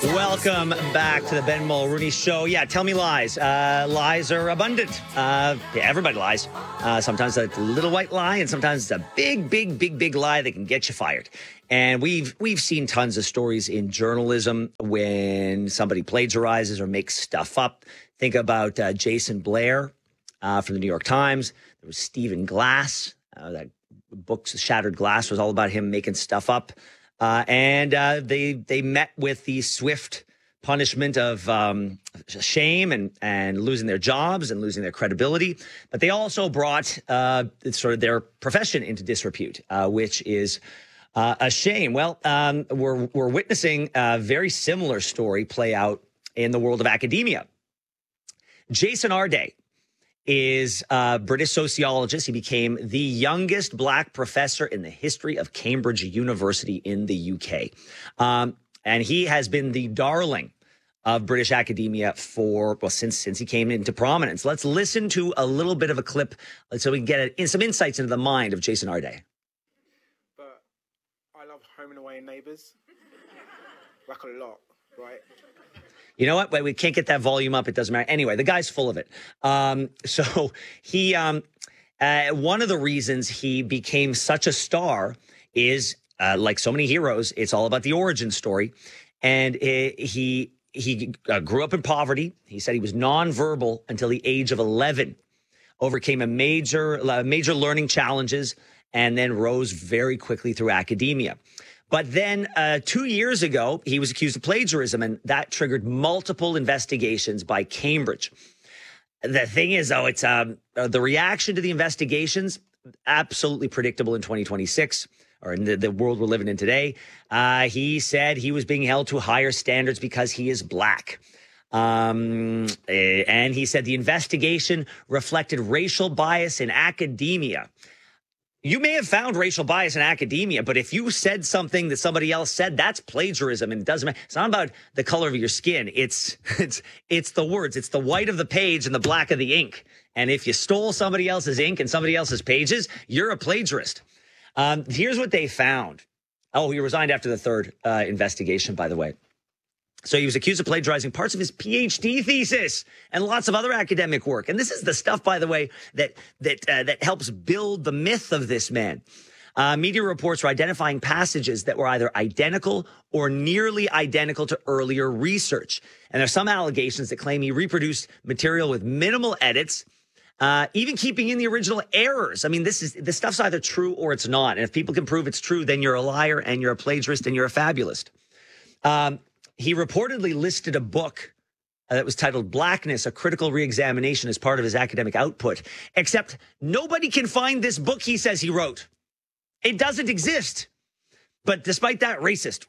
Welcome back to the Ben Mulrooney Show. Yeah, tell me lies. Lies are abundant. Yeah, everybody lies. Sometimes it's a little white lie, and sometimes it's a big lie that can get you fired. And we've seen tons of stories in journalism when somebody plagiarizes or makes stuff up. Think about Jason Blair from the New York Times. There was Stephen Glass. That book, Shattered Glass, was all about him making stuff up. And they met with the swift punishment of shame and losing their jobs and losing their credibility. But they also brought sort of their profession into disrepute, which is a shame. Well, we're witnessing a very similar story play out in the world of academia. Jason Arday is a British sociologist. He became the youngest black professor in the history of Cambridge University in the UK. And he has been the darling of British academia since he came into prominence. Let's listen to a little bit of a clip so we can get some insights into the mind of Jason Arday. But I love Home and Away and Neighbours. Like a lot, right? You know what? We can't get that volume up. It doesn't matter. Anyway, the guy's full of it. So he, one of the reasons he became such a star is, like so many heroes, it's all about the origin story. And he grew up in poverty. He said he was nonverbal until the age of 11, overcame a major learning challenges, and then rose very quickly through academia. But then 2 years ago, he was accused of plagiarism, and that triggered multiple investigations by Cambridge. The thing is, though, it's the reaction to the investigations, absolutely predictable in 2026, or in the world we're living in today. He said he was being held to higher standards because he is black. And he said the investigation reflected racial bias in academia. You may have found racial bias in academia, but if you said something that somebody else said, that's plagiarism, and it doesn't matter. It's not about the color of your skin. It's the words. It's the white of the page and the black of the ink. And if you stole somebody else's ink and somebody else's pages, you're a plagiarist. Here's what they found. Oh, he resigned after the third investigation, by the way. So he was accused of plagiarizing parts of his PhD thesis and lots of other academic work. And this is the stuff, by the way, that helps build the myth of this man. Media reports were identifying passages that were either identical or nearly identical to earlier research. And there's some allegations that claim he reproduced material with minimal edits, even keeping in the original errors. I mean, this stuff's either true or it's not. And if people can prove it's true, then you're a liar and you're a plagiarist and you're a fabulist. He reportedly listed a book that was titled Blackness, A Critical Reexamination as part of his academic output. Except nobody can find this book he says he wrote. It doesn't exist. But despite that, racist.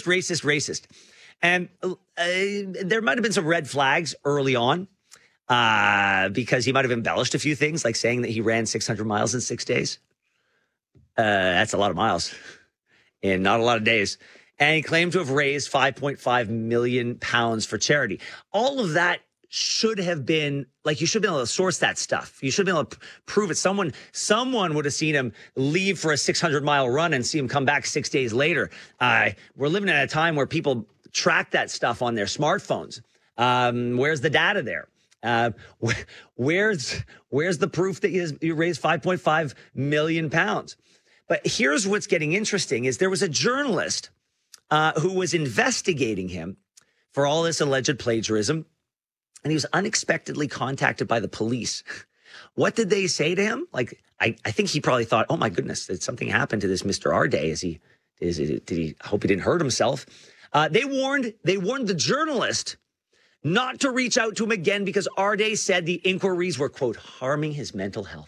And there might have been some red flags early on because he might have embellished a few things, like saying that he ran 600 miles in 6 days. That's a lot of miles in not a lot of days. And he claimed to have raised £5.5 million for charity. All of that should have been, like, you should be able to source that stuff. You should be able to prove it. Someone would have seen him leave for a 600-mile run and see him come back 6 days later. We're living at a time where people track that stuff on their smartphones. Where's the data there? Where's the proof that you raised £5.5 million? But here's what's getting interesting is there was a journalist who was investigating him for all this alleged plagiarism, and he was unexpectedly contacted by the police. What did they say to him? Like, I think he probably thought, oh my goodness, did something happen to this Mr. Arday? Did he hope he didn't hurt himself? They warned the journalist not to reach out to him again because Arday said the inquiries were, quote, harming his mental health.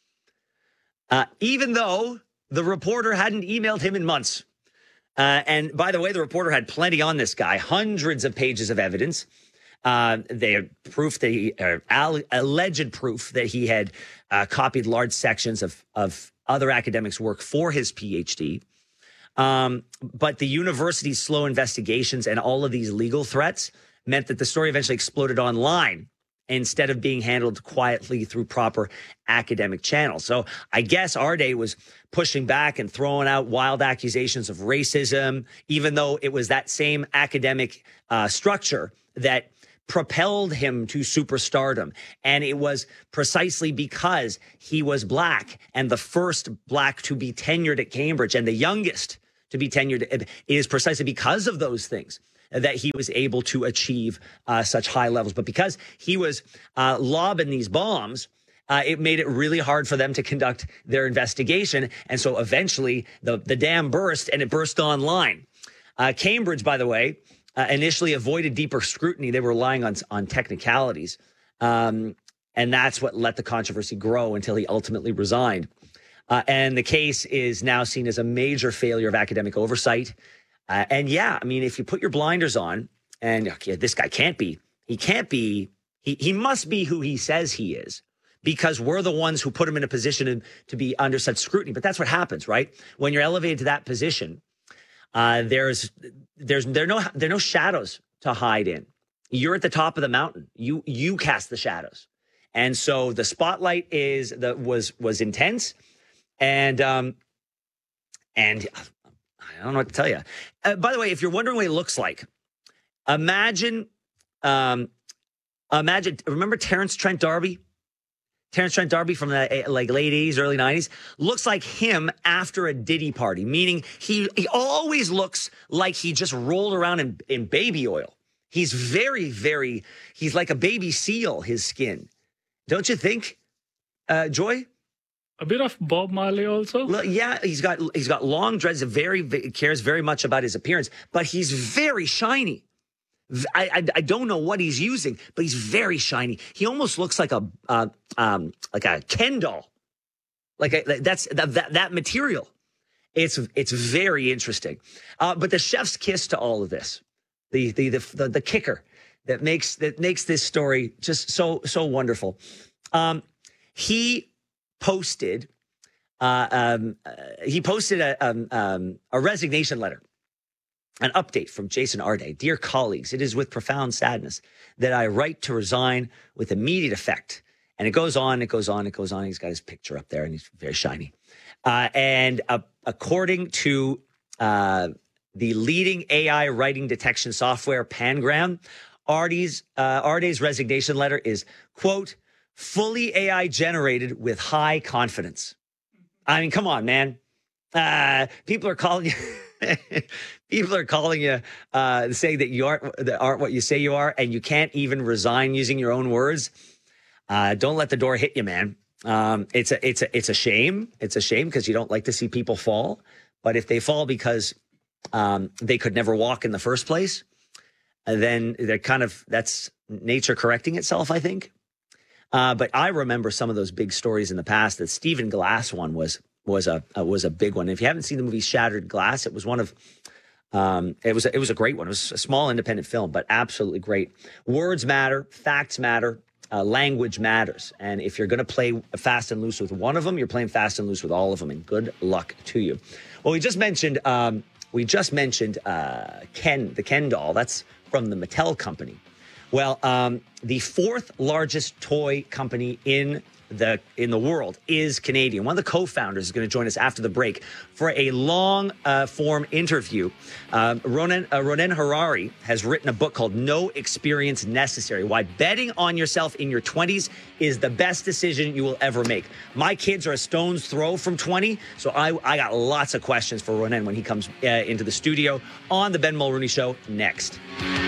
Even though the reporter hadn't emailed him in months. And by the way, the reporter had plenty on this guy, hundreds of pages of evidence. They had proof that alleged proof that he had copied large sections of other academics' work for his PhD. But the university's slow investigations and all of these legal threats meant that the story eventually exploded online. instead of being handled quietly through proper academic channels. So I guess Arde was pushing back and throwing out wild accusations of racism, even though it was that same academic structure that propelled him to superstardom. And it was precisely because he was black and the first black to be tenured at Cambridge and the youngest to be tenured. It is precisely because of those things that he was able to achieve such high levels. But because he was lobbing these bombs, it made it really hard for them to conduct their investigation. And so eventually the dam burst, and it burst online. Cambridge, by the way, initially avoided deeper scrutiny. They were relying on technicalities. And that's what let the controversy grow until he ultimately resigned. And the case is now seen as a major failure of academic oversight. And yeah, I mean, if you put your blinders on and okay, this guy he must be who he says he is, because we're the ones who put him in a position to be under such scrutiny. But that's what happens, right? When you're elevated to that position, there are no shadows to hide in. You're at the top of the mountain. You cast the shadows, and so the spotlight was intense, and I don't know what to tell you. By the way, if you're wondering what he looks like, imagine. Remember Terence Trent D'Arby? Terence Trent D'Arby from the late 80s, early 90s, looks like him after a Diddy party, meaning he always looks like he just rolled around in baby oil. He's he's like a baby seal, his skin. Don't you think, Joy? A bit of Bob Marley also. Yeah, he's got long dreads, cares very much about his appearance, but he's very shiny. I don't know what he's using, but he's very shiny. He almost looks like a Ken doll, that's that material. It's very interesting. But the chef's kiss to all of this, the kicker that makes this story just so wonderful. He posted a resignation letter. An update from Jason Arde. Dear colleagues, it is with profound sadness that I write to resign with immediate effect. And it goes on. He's got his picture up there and he's very shiny. And according to the leading AI writing detection software, Pangram, Arde's resignation letter is, quote, fully AI generated with high confidence. I mean, come on, man. People are calling you... People are calling you, saying that you aren't what you say you are, and you can't even resign using your own words. Don't let the door hit you, man. It's a shame. It's a shame because you don't like to see people fall. But if they fall because they could never walk in the first place, then that's nature correcting itself, I think. But I remember some of those big stories in the past. That Stephen Glass one was a big one. If you haven't seen the movie Shattered Glass, it was one of it was a great one. It was a small independent film, but absolutely great. Words matter, facts matter, language matters. And if you're going to play fast and loose with one of them, you're playing fast and loose with all of them. And good luck to you. Well, we just mentioned Ken, the Ken doll. That's from the Mattel company. Well, the fourth largest toy company in the world is Canadian. One of the co-founders is going to join us after the break for a long form interview. Ronen Harari has written a book called No Experience Necessary: Why Betting on Yourself in Your 20s is the best decision you will ever make. My kids are a stone's throw from 20, so I got lots of questions for Ronen when he comes into the studio on the Ben Mulrooney Show next.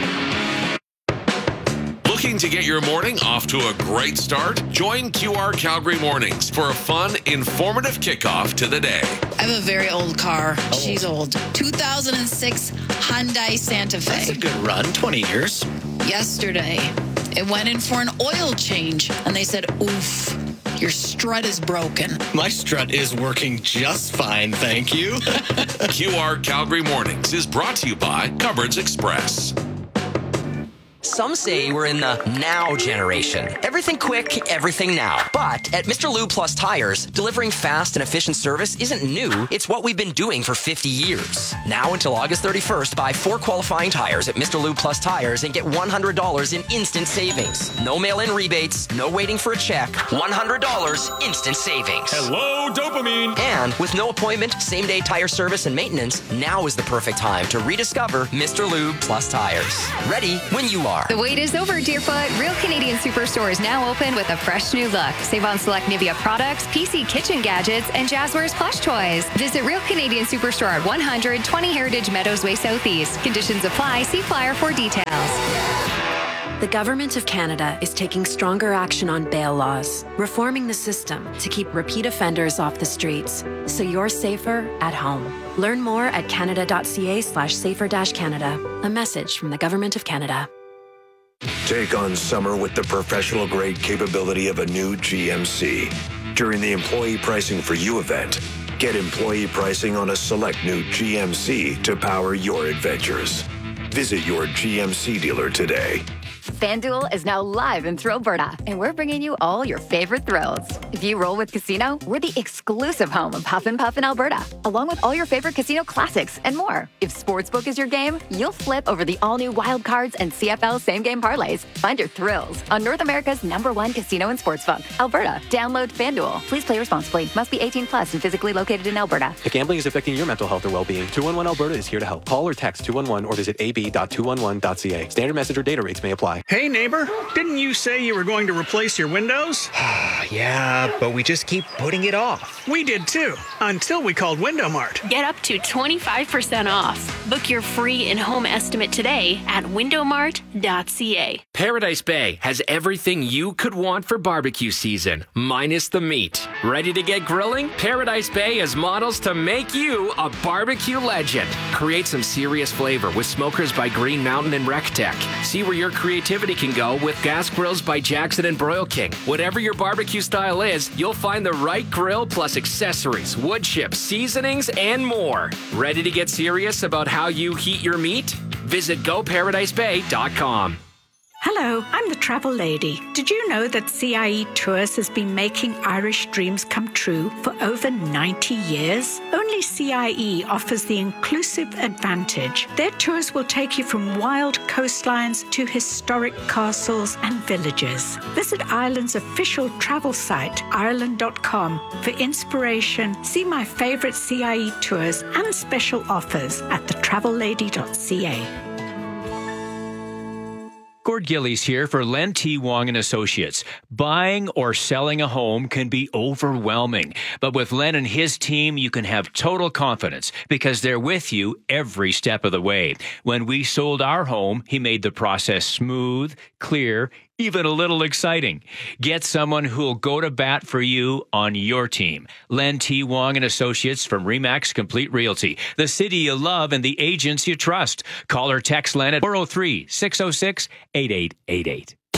Looking to get your morning off to a great start? Join QR Calgary Mornings for a fun, informative kickoff to the day. I have a very old car. She's old. 2006 Hyundai Santa Fe. That's a good run, 20 years. Yesterday, it went in for an oil change, and they said, oof, your strut is broken. My strut is working just fine, thank you. QR Calgary Mornings is brought to you by Cupboards Express. Some say we're in the now generation. Everything quick, everything now. But at Mr. Lube Plus Tires, delivering fast and efficient service isn't new. It's what we've been doing for 50 years. Now until August 31st, buy 4 qualifying tires at Mr. Lube Plus Tires and get $100 in instant savings. No mail-in rebates, no waiting for a check. $100 instant savings. Hello, dopamine. And with no appointment, same-day tire service and maintenance, now is the perfect time to rediscover Mr. Lube Plus Tires. Ready when you are. The wait is over, Deerfoot. Real Canadian Superstore is now open with a fresh new look. Save on select Nivea products, PC kitchen gadgets, and Jazzwares plush toys. Visit Real Canadian Superstore at 120 Heritage Meadows Way Southeast. Conditions apply. See flyer for details. The Government of Canada is taking stronger action on bail laws, reforming the system to keep repeat offenders off the streets, so you're safer at home. Learn more at canada.ca/safer-canada. A message from the Government of Canada. Take on summer with the professional-grade capability of a new GMC. During the Employee Pricing for You event, get employee pricing on a select new GMC to power your adventures. Visit your GMC dealer today. FanDuel is now live in Thrillberta, and we're bringing you all your favorite thrills. If you roll with Casino, we're the exclusive home of Huff and Puff in Alberta, along with all your favorite casino classics and more. If Sportsbook is your game, you'll flip over the all-new Wild Cards and CFL same-game parlays. Find your thrills on North America's #1 casino and sportsbook, Alberta. Download FanDuel. Please play responsibly. Must be 18 plus and physically located in Alberta. If gambling is affecting your mental health or well-being, 211 Alberta is here to help. Call or text 211 or visit ab.211.ca. Standard message or data rates may apply. Hey, neighbor, didn't you say you were going to replace your windows? Yeah, but we just keep putting it off. We did too, until we called Window Mart. Get up to 25% off. Book your free in-home estimate today at windowmart.ca. Paradise Bay has everything you could want for barbecue season, minus the meat. Ready to get grilling? Paradise Bay has models to make you a barbecue legend. Create some serious flavor with smokers by Green Mountain and RecTech. See where your creativity can go with gas grills by Jackson and Broil King. Whatever your barbecue style is, you'll find the right grill plus accessories, wood chips, seasonings, and more. Ready to get serious about how you heat your meat? Visit GoParadiseBay.com. Hello, I'm the Travel Lady. Did you know that CIE Tours has been making Irish dreams come true for over 90 years? Only CIE offers the inclusive advantage. Their tours will take you from wild coastlines to historic castles and villages. Visit Ireland's official travel site, Ireland.com, for inspiration. See my favorite CIE tours and special offers at thetravellady.ca. Gord Gillies here for Len T. Wong and Associates. Buying or selling a home can be overwhelming, but with Len and his team, you can have total confidence because they're with you every step of the way. When we sold our home, he made the process smooth, clear, even a little exciting. Get someone who'll go to bat for you on your team. Len T. Wong and Associates from RE/MAX Complete Realty. The city you love and the agents you trust. Call or text Len at 403-606-8888.